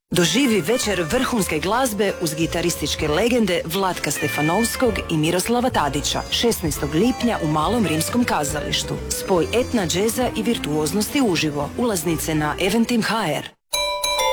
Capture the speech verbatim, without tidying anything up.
Doživi večer vrhunske glazbe uz gitarističke legende Vlatka Stefanovskog i Miroslava Tadića šesnaestog lipnja u Malom rimskom kazalištu. Spoj etna džeza i virtuoznosti uživo. Ulaznice na Eventim точка hr.